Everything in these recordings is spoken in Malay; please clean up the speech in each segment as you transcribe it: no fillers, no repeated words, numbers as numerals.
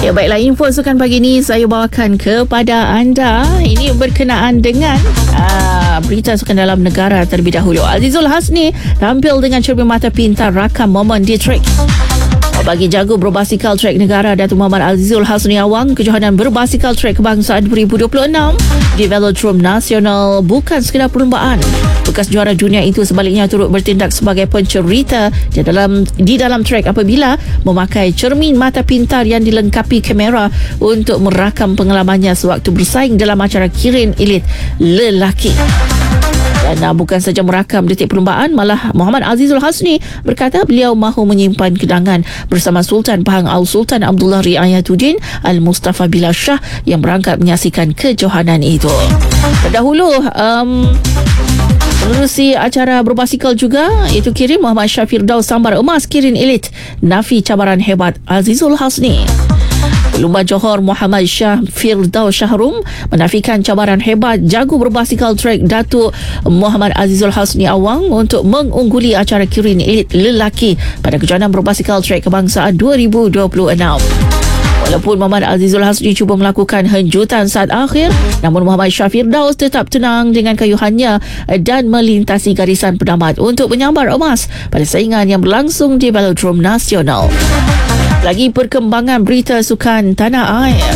Ya, baiklah, info sukan pagi ni saya bawakan kepada anda. Ini berkenaan dengan berita sukan dalam negara terlebih dahulu. Azizul Hasni tampil dengan cermin mata pintar rakam momen di trek. Bagi jago berbasikal trek negara Datuk Muhammad Azizul Hasni Awang, kejohanan berbasikal trek kebangsaan 2026 di Velodrome Nasional bukan sekadar perlumbaan. Bekas juara dunia itu sebaliknya turut bertindak sebagai pencerita di dalam trek apabila memakai cermin mata pintar yang dilengkapi kamera untuk merakam pengalamannya sewaktu bersaing dalam acara kirin elit lelaki. Dan bukan saja merakam detik perlumbaan, malah Muhammad Azizul Hasni berkata beliau mahu menyimpan kenangan bersama Sultan Pahang Al-Sultan Abdullah Riayatuddin Al-Mustafa Billah Shah yang berangkat menyaksikan kejohanan itu. Terdahulu, menerusi acara berbasikal juga, iaitu kirin, Muhammad Shah Firdaus sambar emas kirin elit, nafi cabaran hebat Azizul Hasni. Lumba Johor Muhammad Shah Firdaus Shahrum menafikan cabaran hebat jago berbasikal trek Datuk Muhammad Azizul Hasni Awang untuk mengungguli acara kirin elit lelaki pada kejohanan berbasikal trek kebangsaan 2026. Walaupun Muhammad Azizul Hasni cuba melakukan henjutan saat akhir, namun Muhammad Shah Firdaus tetap tenang dengan kayuhannya dan melintasi garisan penamat untuk menyambar emas pada saingan yang berlangsung di Velodrome Nasional. Lagi perkembangan berita sukan tanah air.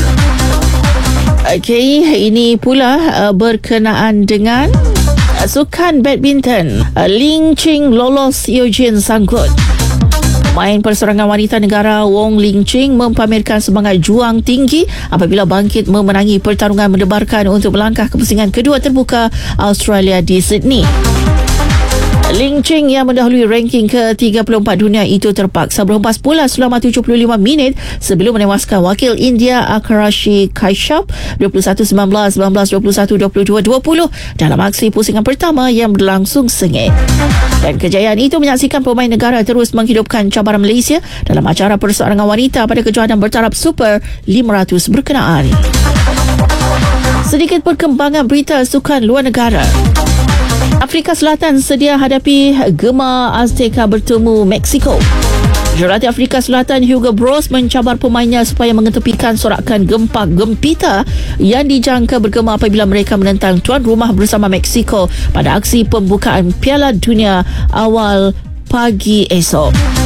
Okey, ini pula berkenaan dengan sukan badminton. Ling Ching lolos Eugene sangkut. Pemain perseorangan wanita negara Wong Ling Ching mempamerkan semangat juang tinggi apabila bangkit memenangi pertarungan mendebarkan untuk melangkah ke pusingan kedua terbuka Australia di Sydney. Ling Ching yang mendahului ranking ke-34 dunia itu terpaksa berhempas bola selama 75 minit sebelum menewaskan wakil India Akarashi Kashyap 21-19, 19-21, 22-20 dalam aksi pusingan pertama yang berlangsung sengit. Dan kejayaan itu menyaksikan pemain negara terus menghidupkan cabaran Malaysia dalam acara perseorangan wanita pada kejohanan bertaraf Super 500 berkenaan. Sedikit perkembangan berita sukan luar negara. Afrika Selatan sedia hadapi Gema Azteca bertemu Mexico. Jurulatih Afrika Selatan Hugo Broos mencabar pemainnya supaya mengetepikan sorakan gempak gempita yang dijangka bergema apabila mereka menentang tuan rumah bersama Mexico pada aksi pembukaan Piala Dunia awal pagi esok.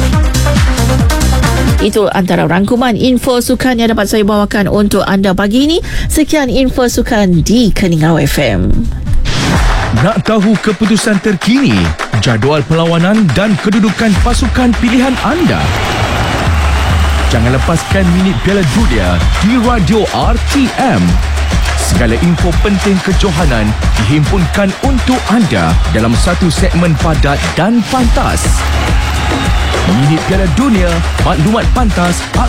Itu antara rangkuman info sukan yang dapat saya bawakan untuk anda pagi ini. Sekian info sukan di Keningau FM. Nak tahu keputusan terkini, jadual perlawanan dan kedudukan pasukan pilihan anda? Jangan lepaskan minit Piala Dunia di Radio RTM. Segala info penting kejohanan dihimpunkan untuk anda dalam satu segmen padat dan pantas. Minit Piala Dunia, maklumat pantas